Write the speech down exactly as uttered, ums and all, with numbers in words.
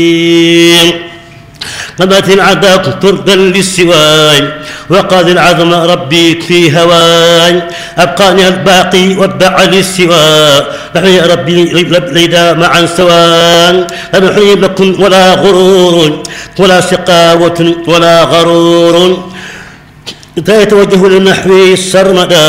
قمت العذاب تردا للسواي وقاد العظم ربي في هواي أبقاني الباقي واتبع للسوى نحن يا ربي ليدا معا سواء لم يحيي لكم ولا غرور ولا سقاوة ولا غرور يتوجه لنحو السرمدا